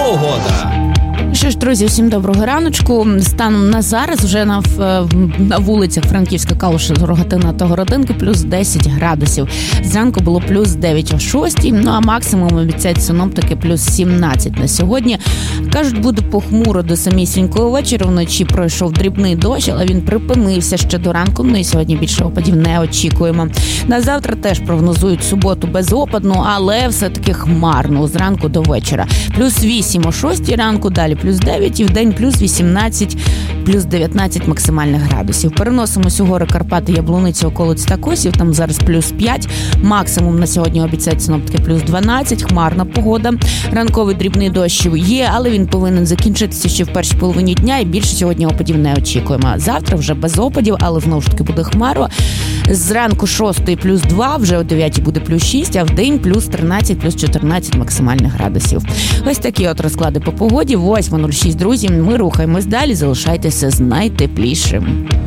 погода. Що ж, друзі, всім доброго раночку. Станом на зараз вже на вулицях Франківська, Калуша, Рогатина та Городинки плюс 10 градусів. Зранку було плюс 9 о 6, а максимум обіцяють синоптики плюс 17 на сьогодні. Кажуть, буде похмуро до самісінького вечора. Вночі пройшов дрібний дощ, але він припинився ще до ранку. І сьогодні більше опадів не очікуємо. На завтра теж прогнозують суботу безопадну, але все-таки хмарну зранку до вечора. Плюс 8 о 6 ранку, далі плюс 9 і в день плюс 18, плюс 19 максимальних градусів. Переносимось у гори Карпати, Яблуниці, околиць та Косів, там зараз плюс 5, максимум на сьогодні обіцяють синоптики плюс 12, хмарна погода. Ранковий дрібний дощ є, але він повинен закінчитися ще в першій половині дня і більше сьогодні опадів не очікуємо. Завтра вже без опадів, але знову ж таки буде хмаро. Зранку 6 плюс 2, вже о 9 буде плюс 6, а в день плюс 13, плюс 14 максимальних градусів. Ось такі от розклади по погоді. 8:06, друзі. Ми рухаємось далі. Залишайтеся з найтеплішим.